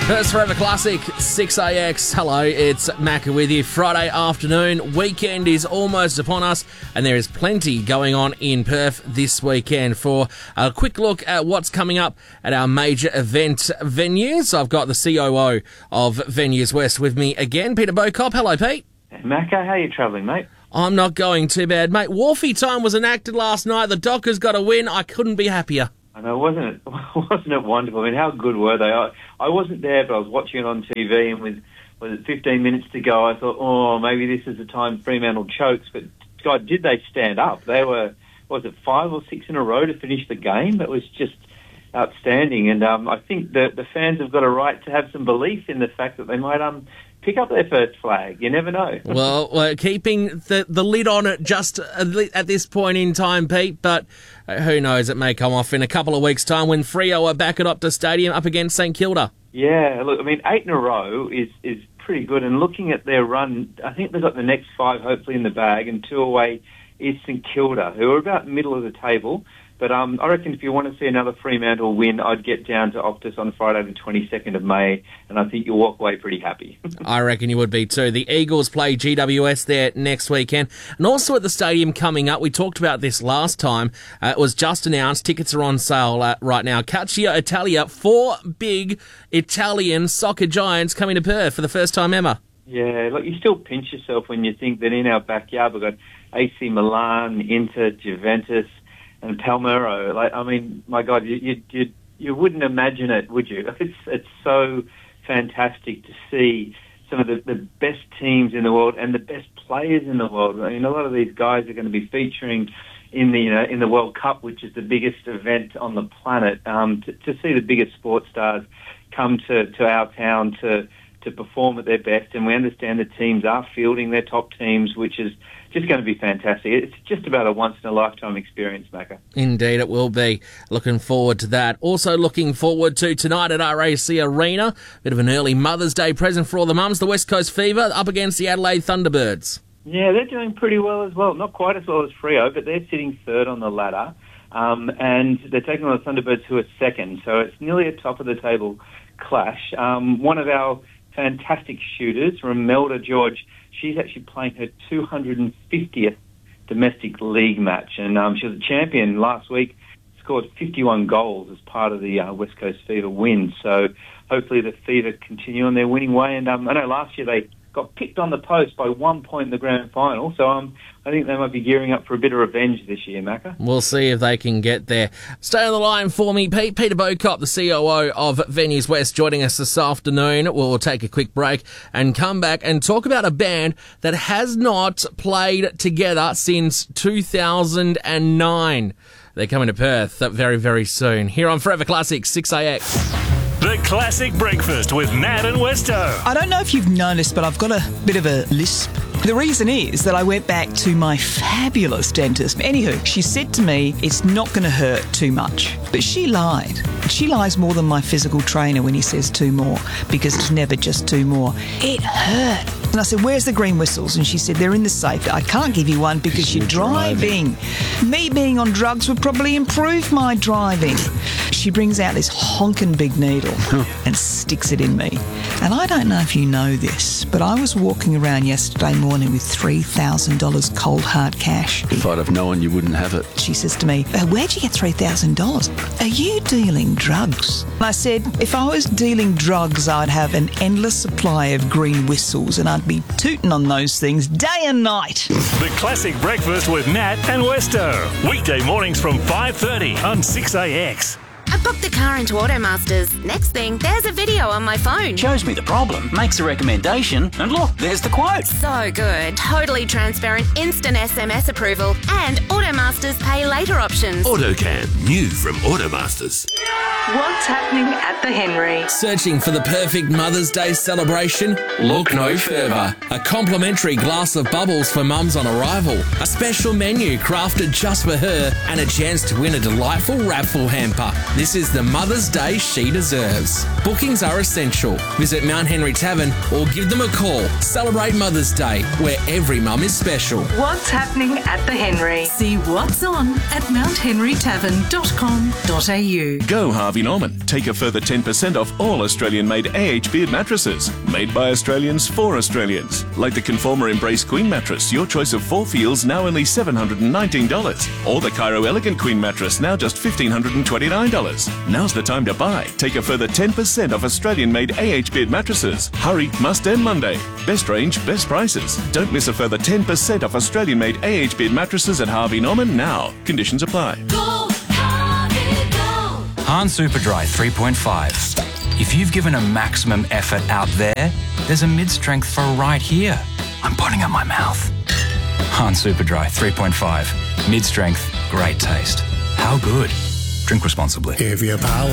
First Forever Classic, 6AX. Hello, it's Macca with you. Friday afternoon, weekend is almost upon us, and there is plenty going on in Perth this weekend. For a quick look at what's coming up at our major event venues, I've got the COO of Venues West with me again, Peter Bocop. Hello, Pete. Hey, Macca, how are you travelling, mate? I'm not going too bad, mate. Wharfie time was enacted last night. The Dockers got a win. I couldn't be happier. I know, wasn't it wonderful? I mean, how good were they? I wasn't there, but I was watching it on TV, and with 15 minutes to go, I thought, oh, maybe this is the time Fremantle chokes. But, God, did they stand up? They were, 5 or 6 in a row to finish the game? That was just outstanding. And I think that the fans have got a right to have some belief in the fact that they might pick up their first flag. You never know. Well, we're keeping the lid on it just at this point in time, Pete, but who knows, it may come off in a couple of weeks' time when Freo are back at Optus Stadium up against St Kilda. Yeah, look, I mean, 8 in a row is pretty good, and looking at their run, I think they've got the next 5 hopefully in the bag, and 2 away is St Kilda, who are about middle of the table. But I reckon if you want to see another Fremantle win, I'd get down to Optus on Friday the 22nd of May, and I think you'll walk away pretty happy. I reckon you would be too. The Eagles play GWS there next weekend. And also at the stadium coming up, we talked about this last time, it was just announced, tickets are on sale right now. Calcio Italia, 4 big Italian soccer giants coming to Perth for the first time ever. Yeah, look, you still pinch yourself when you think that in our backyard we've got AC Milan, Inter, Juventus, and Palmero. Like, I mean, my God, you wouldn't imagine it, would you? It's so fantastic to see some of the best teams in the world and the best players in the world. I mean, a lot of these guys are going to be featuring in the World Cup, which is the biggest event on the planet. To see the biggest sports stars come to our town to perform at their best, and we understand the teams are fielding their top teams, which is just going to be fantastic. It's just about a once-in-a-lifetime experience, Macca. Indeed, it will be. Looking forward to that. Also looking forward to tonight at RAC Arena. Bit of an early Mother's Day present for all the mums. The West Coast Fever up against the Adelaide Thunderbirds. Yeah, they're doing pretty well as well. Not quite as well as Freo, but they're sitting third on the ladder. And they're taking on the Thunderbirds, who are second. So it's nearly a top-of-the-table clash. One of our fantastic shooters, Romelda George, she's actually playing her 250th domestic league match, and she was a champion last week, scored 51 goals as part of the West Coast Fever win. So hopefully the Fever continue on their winning way, and I know last year they got picked on the post by 1 point in the grand final, so I think they might be gearing up for a bit of revenge this year, Macca. We'll see if they can get there. Stay on the line for me, Pete. Peter Bocop, the COO of Venues West, joining us this afternoon. We'll take a quick break and come back and talk about a band that has not played together since 2009. They're coming to Perth very, very soon. Here on Forever Classic, 6AX. The Classic Breakfast with Nat and Westo. I don't know if you've noticed, but I've got a bit of a lisp. The reason is that I went back to my fabulous dentist. Anywho, she said to me, it's not going to hurt too much. But she lied. She lies more than my physical trainer when he says 2 more, because it's never just 2 more. It hurt. And I said, where's the green whistles? And she said, they're in the safe. I can't give you one because you're driving. Me being on drugs would probably improve my driving. She brings out this honking big needle and sticks it in me. And I don't know if you know this, but I was walking around yesterday morning with $3,000 cold hard cash. If I'd have known you wouldn't have it. She says to me, where'd you get $3,000? Are you dealing drugs? And I said, if I was dealing drugs, I'd have an endless supply of green whistles and I'd be tooting on those things day and night. The Classic Breakfast with Nat and Westo. Weekday mornings from 5:30 on 6AX. I booked the car into Automasters. Next thing, there's a video on my phone. Shows me the problem, makes a recommendation, and look, there's the quote. So good. Totally transparent, instant SMS approval, and Automasters pay later options. AutoCam, new from Automasters. What's happening at the Henry? Searching for the perfect Mother's Day celebration? Look no further. A complimentary glass of bubbles for mums on arrival, a special menu crafted just for her, and a chance to win a delightful raffle hamper. This This is the Mother's Day she deserves. Bookings are essential. Visit Mount Henry Tavern or give them a call. Celebrate Mother's Day, where every mum is special. What's happening at the Henry? See what's on at mounthenrytavern.com.au. Go Harvey Norman. Take a further 10% off all Australian-made AH Beard mattresses. Made by Australians for Australians. Like the Conformer Embrace Queen mattress, your choice of 4 feels now only $719. Or the Cairo Elegant Queen mattress, now just $1,529. Now's the time to buy. Take a further 10% off Australian-made AH Beard mattresses. Hurry, must end Monday. Best range, best prices. Don't miss a further 10% off Australian-made AH Beard mattresses at Harvey Norman now. Conditions apply. Go, Harvey, go! Hahn Superdry 3.5. If you've given a maximum effort out there, there's a mid-strength for right here. I'm putting up my mouth. Hahn Superdry 3.5. Mid-strength, great taste. How good? Drink responsibly. If your power